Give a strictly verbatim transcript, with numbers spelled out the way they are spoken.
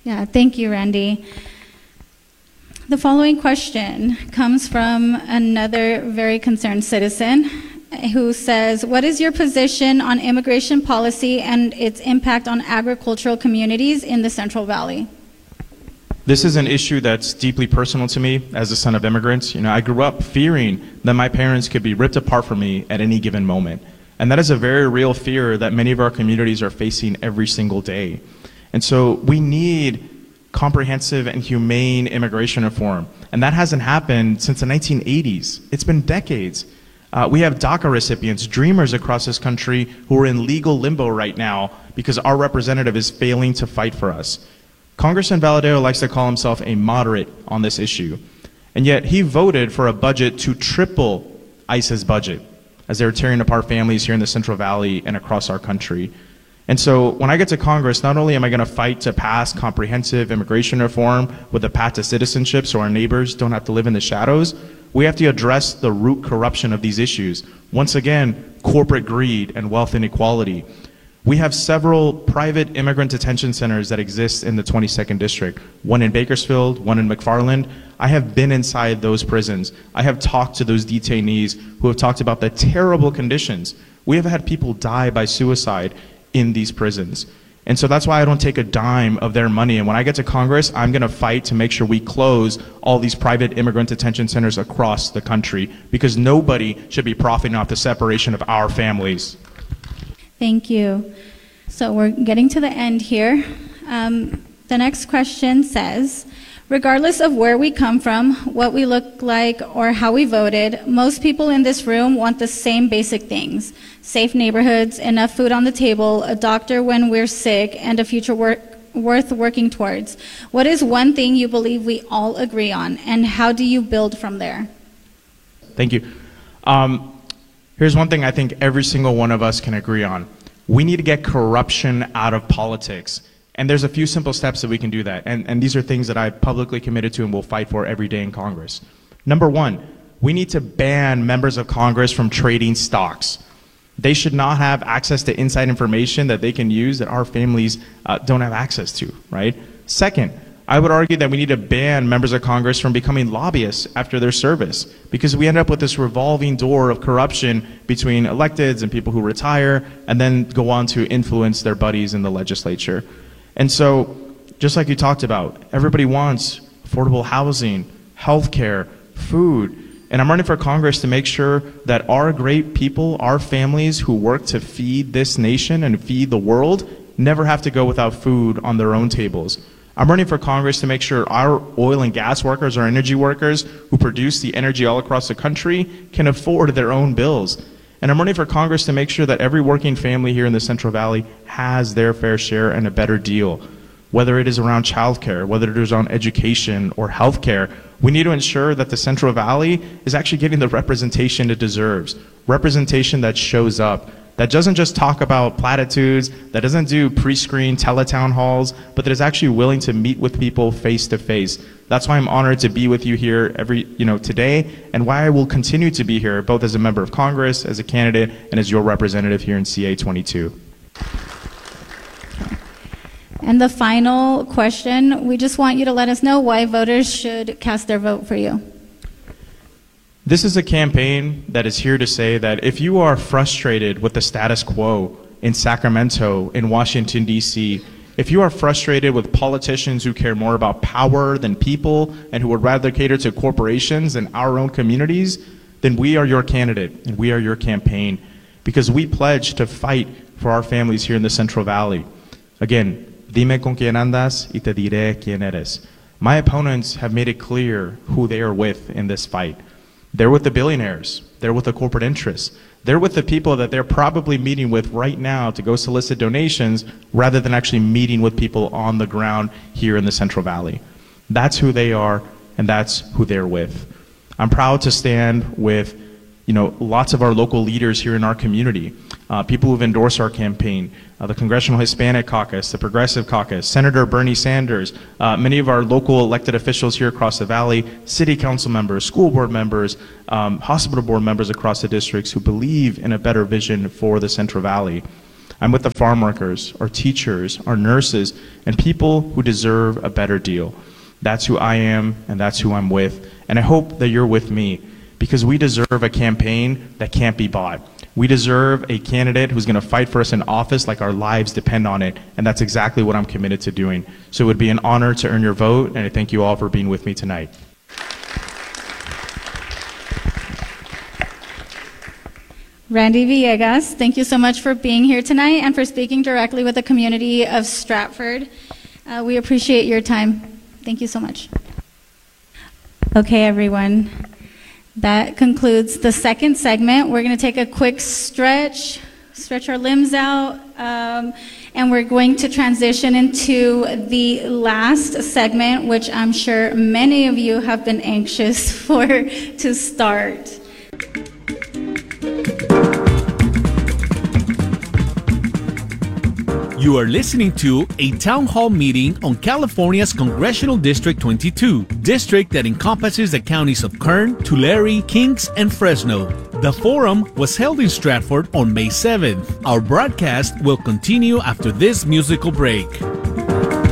Yeah, thank you, Randy. The following question comes from another very concerned citizen who says, what is your position on immigration policy and its impact on agricultural communities in the Central Valley? This is an issue that's deeply personal to me as a son of immigrants. You know, I grew up fearing that my parents could be ripped apart from me at any given moment. And that is a very real fear that many of our communities are facing every single day. And so we need comprehensive and humane immigration reform. And that hasn't happened since the nineteen eighties. It's been decades. Uh, we have DACA recipients, dreamers across this country who are in legal limbo right now because our representative is failing to fight for us. Congressman Valadao likes to call himself a moderate on this issue. And yet he voted for a budget to triple ICE's budget as they're tearing apart families here in the Central Valley and across our country. And so when I get to Congress, not only am I going to fight to pass comprehensive immigration reform with a path to citizenship so our neighbors don't have to live in the shadows, we have to address the root corruption of these issues. Once again, corporate greed and wealth inequality. We have several private immigrant detention centers that exist in the twenty-second District, one in Bakersfield, one in McFarland. I have been inside those prisons. I have talked to those detainees who have talked about the terrible conditions. We have had people die by suicide in these prisons. And so that's why I don't take a dime of their money. And when I get to Congress, I'm going to fight to make sure we close all these private immigrant detention centers across the country, because nobody should be profiting off the separation of our families. Thank you. So we're getting to the end here. Um, the next question says, regardless of where we come from, what we look like, or how we voted, most people in this room want the same basic things: safe neighborhoods, enough food on the table, a doctor when we're sick, and a future work, worth working towards. What is one thing you believe we all agree on, and how do you build from there? Thank you. Um, here's one thing I think every single one of us can agree on. We need to get corruption out of politics. And there's a few simple steps that we can do that. And, and these are things that I've publicly committed to and will fight for every day in Congress. Number one, we need to ban members of Congress from trading stocks. They should not have access to inside information that they can use that our families uh, don't have access to, right? Second, I would argue that we need to ban members of Congress from becoming lobbyists after their service, because we end up with this revolving door of corruption between electeds and people who retire and then go on to influence their buddies in the legislature. And so, just like you talked about, everybody wants affordable housing, health care, food. And I'm running for Congress to make sure that our great people, our families who work to feed this nation and feed the world, never have to go without food on their own tables. I'm running for Congress to make sure our oil and gas workers, our energy workers who produce the energy all across the country can afford their own bills. And I'm running for Congress to make sure that every working family here in the Central Valley has their fair share and a better deal. Whether it is around childcare, whether it is around education or healthcare, we need to ensure that the Central Valley is actually getting the representation it deserves. Representation that shows up, that doesn't just talk about platitudes, that doesn't do pre-screen teletown halls, but that is actually willing to meet with people face to face. That's why I'm honored to be with you here every, you know, today, and why I will continue to be here, both as a member of Congress, as a candidate, and as your representative here in C A twenty-two. And the final question, we just want you to let us know why voters should cast their vote for you. This is a campaign that is here to say that if you are frustrated with the status quo in Sacramento, in Washington, D C, if you are frustrated with politicians who care more about power than people and who would rather cater to corporations than our own communities, then we are your candidate and we are your campaign, because we pledge to fight for our families here in the Central Valley. Again, dime con quién andas y te diré quién eres. My opponents have made it clear who they are with in this fight. They're with the billionaires. They're with the corporate interests. They're with the people that they're probably meeting with right now to go solicit donations rather than actually meeting with people on the ground here in the Central Valley. That's who they are, and that's who they're with. I'm proud to stand with, you know, lots of our local leaders here in our community, uh, people who've endorsed our campaign, uh, the Congressional Hispanic Caucus, the Progressive Caucus, Senator Bernie Sanders, uh, many of our local elected officials here across the valley, city council members, school board members, um, hospital board members across the districts who believe in a better vision for the Central Valley. I'm with the farm workers, our teachers, our nurses, and people who deserve a better deal. That's who I am, and that's who I'm with. And I hope that you're with me, because we deserve a campaign that can't be bought. We deserve a candidate who's going to fight for us in office like our lives depend on it, and that's exactly what I'm committed to doing. So it would be an honor to earn your vote, and I thank you all for being with me tonight. Randy Villegas, thank you so much for being here tonight and for speaking directly with the community of Stratford. Uh, we appreciate your time. Thank you so much. Okay, everyone. That concludes the second segment. We're going to take a quick stretch, stretch our limbs out, um, and we're going to transition into the last segment, which I'm sure many of you have been anxious for to start. You are listening to a town hall meeting on California's Congressional District twenty-two, district that encompasses the counties of Kern, Tulare, Kings, and Fresno. The forum was held in Stratford on May seventh. Our broadcast will continue after this musical break.